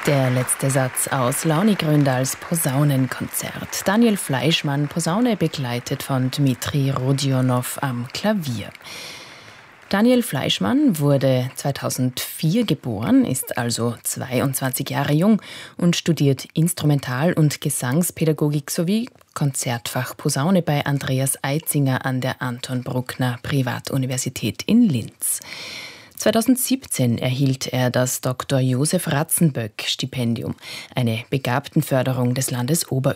Der letzte Satz aus Launi-Gründals Posaunenkonzert. Daniel Fleischmann, Posaune, begleitet von Dmitri Rodionow am Klavier. Daniel Fleischmann wurde 2004 geboren, ist also 22 Jahre jung und studiert Instrumental- und Gesangspädagogik sowie Konzertfach Posaune bei Andreas Eitzinger an der Anton Bruckner Privatuniversität in Linz. 2017 erhielt er das Dr. Josef Ratzenböck-Stipendium, eine Begabtenförderung des Landes Oberösterreich.